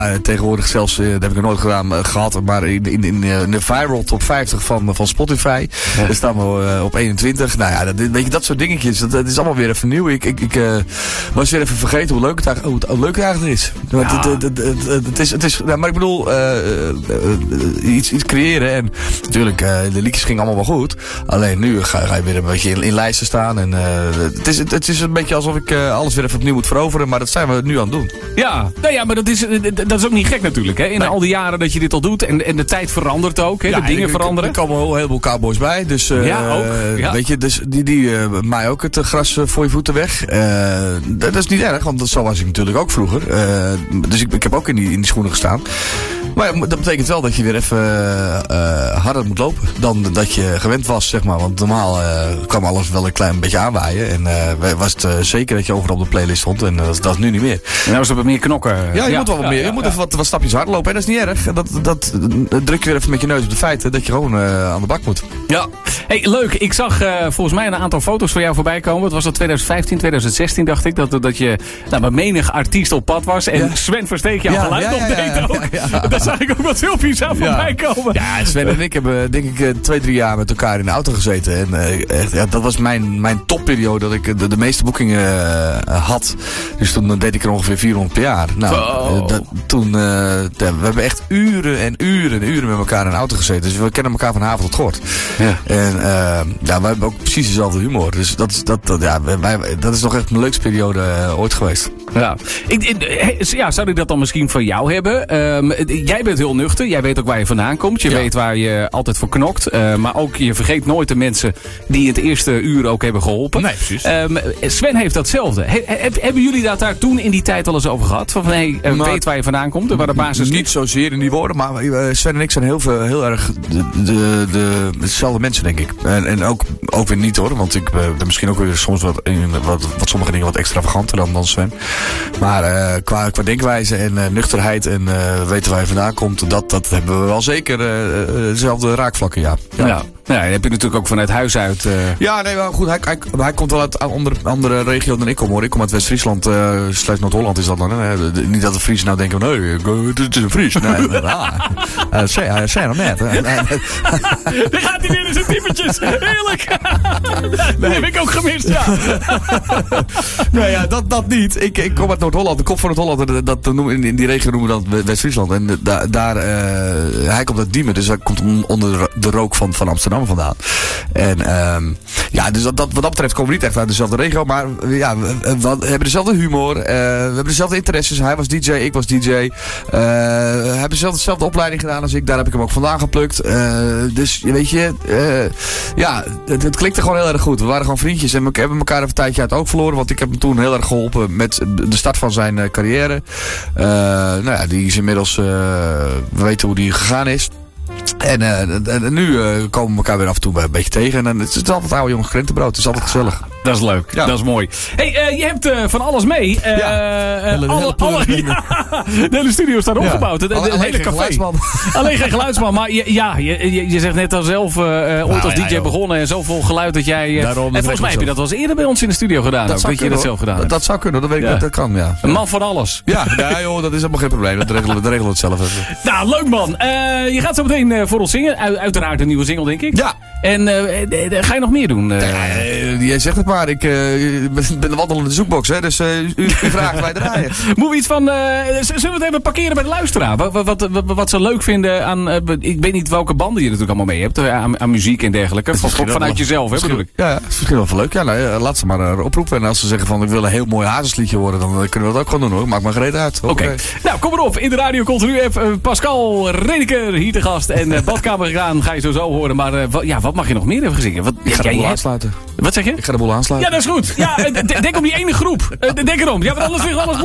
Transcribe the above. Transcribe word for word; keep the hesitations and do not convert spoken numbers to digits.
Uh, tegenwoordig zelfs, uh, dat heb ik nog nooit gedaan, uh, gehad, maar in, in, in, uh, in de viral top vijftig van, van Spotify. Ja. Daar staan we uh, op eenentwintig. Nou ja, dat, weet je, dat soort dingetjes, dat, dat is allemaal weer even nieuw. Ik, ik, ik uh, was weer even vergeten hoe leuk het eigenlijk, hoe, hoe leuk het eigenlijk is. Ja. Het, het, het, het, het, het is, het is nou, maar ik bedoel, uh, uh, uh, iets, iets creëren. En natuurlijk, uh, de liedjes gingen allemaal wel goed. Alleen nu ga, ga je weer een beetje in, in lijsten staan. En uh, het, is, het, het is een beetje alsof ik uh, alles weer even opnieuw moet veroveren. Maar dat zijn we nu aan het doen. Ja, nou ja, maar dat is, dat is ook niet gek natuurlijk. Hè? In nee. al die jaren dat je dit al doet. En, en de tijd verandert ook. Hè? Ja, de dingen er, veranderen. Er komen een heleboel cowboys bij. Dus, uh, ja, ook. Ja. Weet je, dus die, die uh, maaien ook het gras uh, voor je voeten weg. Uh, dat is niet erg, want dat, zo was ik natuurlijk ook vroeger. Uh, dus ik, ik heb ook in die, in die schoenen gestaan. Maar ja, dat betekent wel dat je weer even uh, harder moet lopen dan dat je gewend was, zeg maar. Want normaal uh, kwam alles wel een klein beetje aanwaaien. En uh, was het uh, zeker dat je overal op de playlist stond. En uh, dat, dat is nu niet meer. En nou is het wat meer knokken. Ja, je ja, moet wel wat ja, meer. Je ja, moet ja. even wat, wat stapjes harder lopen. En dat is niet erg. Dat, dat, dat druk je weer even met je neus op de feiten dat je gewoon uh, aan de bak moet. Ja. Hey, leuk. Ik zag uh, volgens mij een aantal foto's van jou voorbij komen. Het was dat twintig vijftien, twintig zestien dacht ik. Dat, dat je nou, met menig artiest op pad was. En ja. Sven Versteeg jouw ja, geluid ja, nog ja, deed ja, ook. Ja, ja. Daar zag ik ook wat filmpjes aan ja. voorbij komen. Ja, Sven en ik hebben denk ik twee, drie jaar met elkaar in de auto gezeten. En uh, echt, ja, dat was mijn, mijn topperiode dat ik de, de meeste boekingen uh, had. Dus toen deed ik er ongeveer vierhonderd per jaar. Nou, oh. uh, dat, toen, uh, we hebben echt uren en uren en uren met elkaar in de auto gezeten. Dus we kennen elkaar van avond tot gort. Ja. En uh, ja, wij hebben ook precies dezelfde humor. Dus dat is, dat, dat, ja, wij, dat is nog echt mijn leukste periode uh, ooit geweest. Ja. Ik, ik, ja, zou ik dat dan misschien van jou hebben? Um, jij bent heel nuchter. Jij weet ook waar je vandaan komt. Je ja. weet waar je altijd voor knokt. Uh, maar ook je vergeet nooit de mensen die het eerste uur ook hebben geholpen. Nee, precies. Um, Sven heeft datzelfde. He, he, hebben jullie dat daar toen in die tijd al eens over gehad? Van hey, uh, maar, weet waar je vandaan komt en waar de basis niet ligt? Zozeer in die woorden. Maar uh, Sven en ik zijn heel, veel, heel erg de, de, de, dezelfde mensen, denk ik. En, en ook, ook weer niet hoor. Want ik uh, ben misschien ook weer soms wat, in, wat, wat sommige dingen wat extravaganter dan, dan Sven. Maar uh, qua, qua denkwijze en uh, nuchterheid en uh, weten waar je vandaan komt, dat, dat hebben we wel zeker uh, dezelfde raakvlakken, ja. Ja. ja. Ja, dat heb je natuurlijk ook vanuit huis uit. Uh... Ja, nee, maar goed. Hij, hij, hij komt wel uit een andere, andere regio dan ik kom, hoor. Ik kom uit West-Friesland, uh, slechts Noord-Holland is dat dan. Hè? De, de, niet dat de Friesen nou denken, nee, het is een Fries. Nee, ah, uh, zei, zei nog net. Hè? Daar gaat hij weer in zijn typetjes. Heerlijk. Dat heb ik ook gemist, ja. Nee, ja, dat, dat niet. Ik, ik kom uit Noord-Holland. De kop van Noord-Holland, dat, dat noemen, in, in die regio noemen we dat West-Friesland. En da, daar, uh, hij komt uit Diemen, dus hij komt onder de rook van, van Amsterdam vandaan. En um, ja, dus dat, dat, wat dat betreft komen we niet echt uit dezelfde regio. Maar ja, we, we hebben dezelfde humor. Uh, we hebben dezelfde interesses. Hij was D J, ik was D J. Uh, we hebben dezelfde, dezelfde opleiding gedaan als ik. Daar heb ik hem ook vandaan geplukt. Uh, dus weet je, uh, ja, het, het klikte gewoon heel erg goed. We waren gewoon vriendjes en we hebben elkaar even een tijdje uit het oog verloren. Want ik heb hem toen heel erg geholpen met de start van zijn uh, carrière. Uh, nou ja, die is inmiddels, uh, we weten hoe die gegaan is. En, uh, en nu uh, komen we elkaar weer af en toe een beetje tegen. En dan het is altijd oude jongens krentenbrood. Het is altijd gezellig. Dat is leuk. Ja. Dat is mooi. Hey, uh, je hebt uh, van alles mee. Uh, ja. Uh, hele, alle, alle, ja. De hele studio staat opgebouwd. Ja. De, de, de hele café. Geluidsman. Alleen geen geluidsman. Maar je, ja, je, je, je zegt net al zelf uh, ooit nou, als ja, D J joh. begonnen. En zoveel geluid dat jij... Uh, Daarom, en volgens mij heb je dat wel eens eerder bij ons in de studio gedaan. Dat, ook, dat je dat zelf gedaan dat, dat zou kunnen. Dat weet ik ja. dat, dat kan, ja. Een man van alles. Ja, ja joh, dat is helemaal geen probleem. Dat regelen we, dat regelen we het zelf even. Nou, leuk man. Uh, je gaat zo meteen uh, voor ons zingen. U, uiteraard een nieuwe single, denk ik. Ja. En uh, ga je nog meer doen? Uh? Ja, jij zegt het maar. Ik uh, ben de wandelende zoekbox, hè. Dus uh, u, u vraagt wij draaien. Moeten we iets van... Uh, zullen we het even parkeren bij de luisteraar? Wat, wat, wat, wat ze leuk vinden aan... Uh, ik weet niet welke banden je natuurlijk allemaal mee hebt. Uh, aan, aan muziek en dergelijke. Van, vanuit wel, jezelf, hè, bedoel ik. Ja, het is misschien wel leuk. Ja, nou, laat ze maar uh, oproepen. En als ze zeggen van ik wil een heel mooi hazesliedje horen, dan uh, kunnen we dat ook gewoon doen, hoor. Maak maar gereed uit. Oké. Okay. Nou, kom erop. In de Radio Continu app. Uh, Pascal Redeker hier te gast. En uh, badkamer gegaan ga je zo zo horen. Maar uh, wat, ja, wat mag je nog meer even zingen? Wat, ik ga ja, de boel ja, aansluiten. Wat zeg je? Ik ga de boel aansluiten. Ja, dat is goed. Ja, denk om die ene groep. Denk erom. Ja, maar anders ligt alles